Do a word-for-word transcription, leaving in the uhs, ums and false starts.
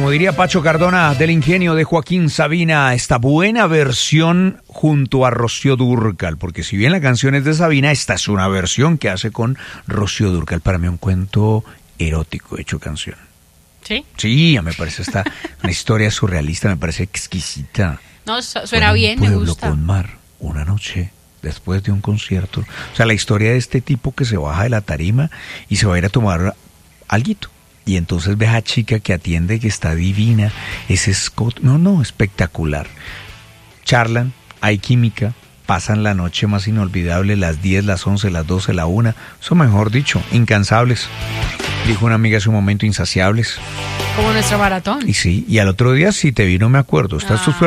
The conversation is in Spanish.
como diría Pacho Cardona, del ingenio de Joaquín Sabina, esta buena versión junto a Rocío Dúrcal, porque si bien la canción es de Sabina, esta es una versión que hace con Rocío Dúrcal. Para mí un cuento erótico hecho canción. ¿Sí? Sí, me parece esta una historia surrealista, me parece exquisita. No, suena bien, me gusta. Pueblo con mar, una noche después de un concierto. O sea, la historia de este tipo que se baja de la tarima y se va a ir a tomar alguito. Y entonces ve a la chica que atiende, que está divina, ese Scott, no, no, espectacular. Charlan, hay química, pasan la noche más inolvidable, las diez, las once, las doce, la una, eso mejor dicho, incansables. Dijo una amiga hace un momento, insaciables. Como nuestra maratón. Y sí, y al otro día, si te vi, no me acuerdo, estás Ah. tú